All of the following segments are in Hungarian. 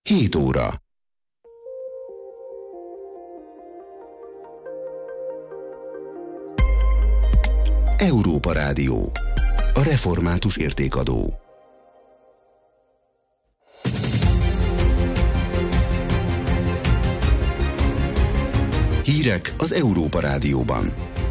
7 óra. Európa Rádió. A református értékadó. Hírek az Európa Rádióban.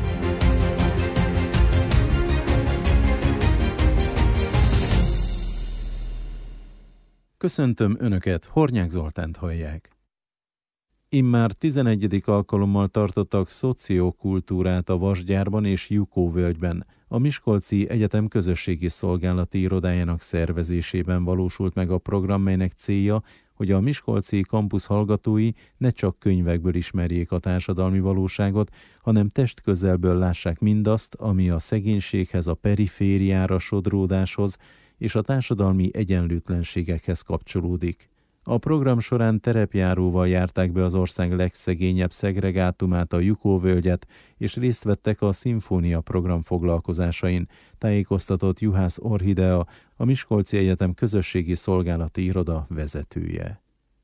Köszöntöm Önöket, Hornyák Zoltánt hallják. Immár 11. alkalommal tartottak szociokultúrát a Vasgyárban és Jukóvölgyben. A Miskolci Egyetem közösségi szolgálati irodájának szervezésében valósult meg a program, melynek célja, hogy a miskolci kampusz hallgatói ne csak könyvekből ismerjék a társadalmi valóságot, hanem testközelből lássák mindazt, ami a szegénységhez, a perifériára sodródáshoz és a társadalmi egyenlőtlenségekhez kapcsolódik. A program során terepjáróval járták be az ország legszegényebb szegregátumát, a Jukóvölgyet, és részt vettek a szimfónia program foglalkozásain, tájékoztatott Juhász Orhidea, a Miskolci Egyetem közösségi szolgálati iroda vezetője.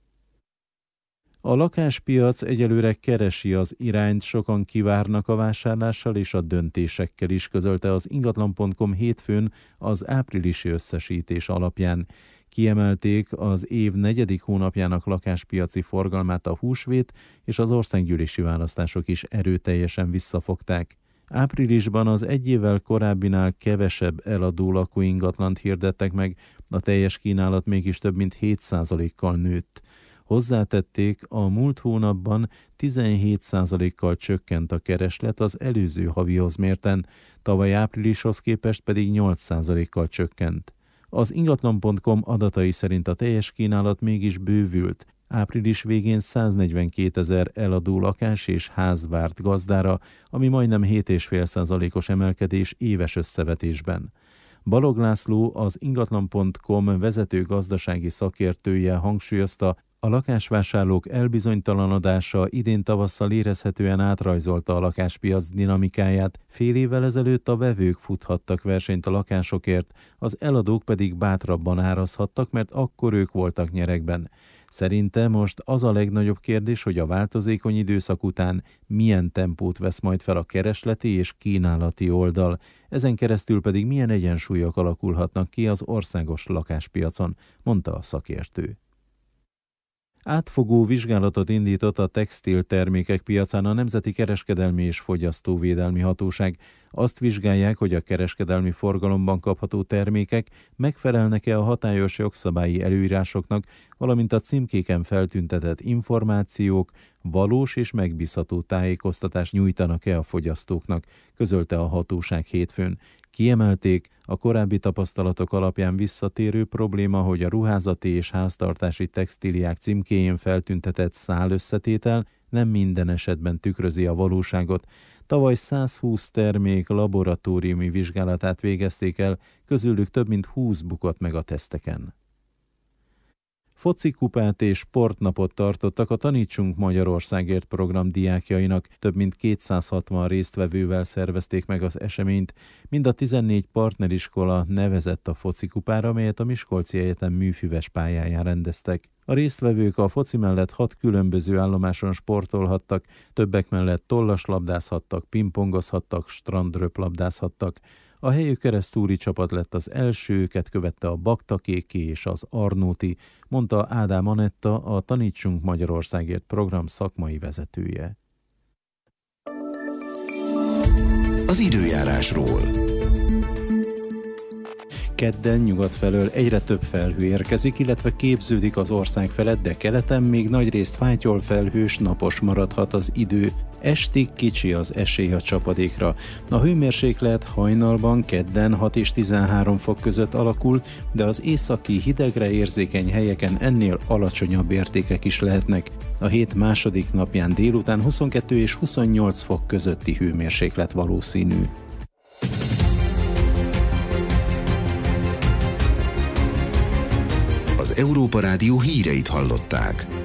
A lakáspiac egyelőre keresi az irányt, sokan kivárnak a vásárlással és a döntésekkel is, közölte az ingatlan.com hétfőn az áprilisi összesítés alapján. Kiemelték az év 4. hónapjának lakáspiaci forgalmát a húsvét és az országgyűlési választások is erőteljesen visszafogták. Áprilisban az egy évvel korábbinál kevesebb eladó lakóingatlant hirdettek meg, a teljes kínálat mégis több mint 7%-kal nőtt. Hozzátették, a múlt hónapban 17%-kal csökkent a kereslet az előző havihoz mérten, tavaly áprilishoz képest pedig 8%-kal csökkent. Az ingatlan.com adatai szerint a teljes kínálat mégis bővült. Április végén 142 000 eladó lakás és ház várt gazdára, ami majdnem 7,5%-os emelkedés éves összevetésben. Balog László, az ingatlan.com vezető gazdasági szakértője hangsúlyozta, a lakásvásárlók elbizonytalanodása idén tavasszal érezhetően átrajzolta a lakáspiac dinamikáját, fél évvel ezelőtt a vevők futhattak versenyt a lakásokért, az eladók pedig bátrabban árazhattak, mert akkor ők voltak nyeregben. Szerinte most az a legnagyobb kérdés, hogy a változékony időszak után milyen tempót vesz majd fel a keresleti és kínálati oldal, ezen keresztül pedig milyen egyensúlyok alakulhatnak ki az országos lakáspiacon, mondta a szakértő. Átfogó vizsgálatot indított a textiltermékek piacán a Nemzeti Kereskedelmi és Fogyasztóvédelmi Hatóság. Azt vizsgálják, hogy a kereskedelmi forgalomban kapható termékek megfelelnek-e a hatályos jogszabályi előírásoknak, valamint a címkéken feltüntetett információk valós és megbízható tájékoztatást nyújtanak-e a fogyasztóknak, közölte a hatóság hétfőn. Kiemelték, a korábbi tapasztalatok alapján visszatérő probléma, hogy a ruházati és háztartási textíliák címkéjén feltüntetett szálösszetétel nem minden esetben tükrözi a valóságot. Tavaly 120 termék laboratóriumi vizsgálatát végezték el, közülük több mint 20 bukott meg a teszteken. Focikupát és sportnapot tartottak a Tanítsunk Magyarországért program diákjainak. Több mint 260 résztvevővel szervezték meg az eseményt. Mind a 14 partneriskola nevezett a focikupára, amelyet a Miskolci Egyetem műfüves pályáján rendeztek. A résztvevők a foci mellett 6 különböző állomáson sportolhattak, többek mellett tollaslabdázhattak, pingpongozhattak, strandröplabdázhattak. A helyük keresztúri csapat lett az első, őket követte a Baktakéki és az Arnóti, mondta Ádám Anetta, a Tanítsunk Magyarországért program szakmai vezetője. Az időjárásról. Kedden nyugat felől egyre több felhő érkezik, illetve képződik az ország felett, de keleten még nagyrészt fátyol felhős, napos maradhat az idő. Estig kicsi az esély a csapadékra. A hőmérséklet hajnalban kedden 6 és 13 fok között alakul, de az északi hidegre érzékeny helyeken ennél alacsonyabb értékek is lehetnek. A hét második napján délután 22 és 28 fok közötti hőmérséklet valószínű. Az Európa Rádió híreit hallották.